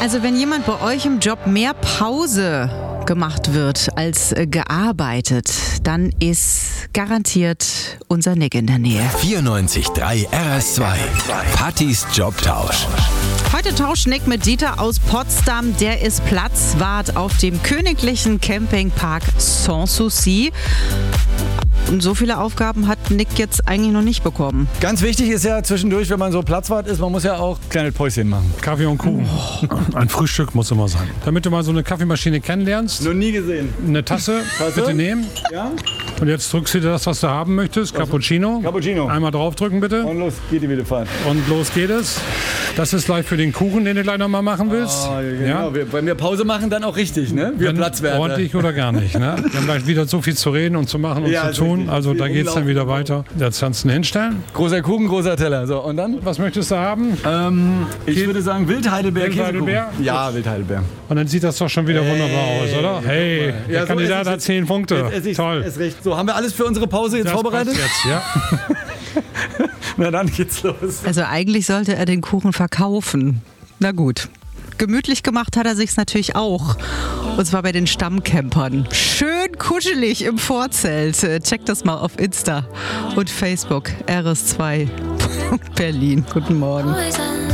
Also wenn jemand bei euch im Job mehr Pause gemacht wird als gearbeitet, dann ist garantiert unser Nick in der Nähe. 94.3 RS2. Pattys Jobtausch. Heute tauscht Nick mit Dieter aus Potsdam. Der ist Platzwart auf dem königlichen Campingpark Sanssouci. Und so viele Aufgaben hat Nick jetzt eigentlich noch nicht bekommen. Ganz wichtig ist ja zwischendurch, wenn man so Platzwart ist, man muss ja auch kleine Päuschen machen. Kaffee und Kuchen. Ein Frühstück muss immer sein. Damit du mal so eine Kaffeemaschine kennenlernst. Noch nie gesehen. Eine Tasse bitte nehmen. Ja? Und jetzt drückst du dir das, was du haben möchtest. Cappuccino. Cappuccino. Einmal draufdrücken bitte. Und los geht die wieder fahren. Und los geht es. Das ist gleich für den Kuchen, den du gleich noch mal machen willst. Oh, ja, genau. Wenn wir Pause machen, dann auch richtig, ne? Wir Platzwärter. Ordentlich oder gar nicht. Ne? Wir haben gleich wieder so viel zu reden und zu machen und zu tun. Also da geht es dann wieder weiter. Jetzt kannst du ihn hinstellen. Großer Kuchen, großer Teller. So, und dann? Was möchtest du haben? Ich würde sagen Wildheidelbeer. Wildheidelbeer? Ja, Wildheidelbeer. Und dann sieht das doch schon wieder wunderbar aus, oder? Hey, der Kandidat hat 10 Punkte. Toll. Ist recht. So, haben wir alles für unsere Pause jetzt Das vorbereitet? passt jetzt, ja. Na dann geht's los. Also eigentlich sollte er den Kuchen verkaufen. Na gut. Gemütlich gemacht hat er sich's natürlich auch. Und zwar bei den Stammcampern. Schön kuschelig im Vorzelt. Checkt das mal auf Insta und Facebook. RS2. Berlin. Guten Morgen.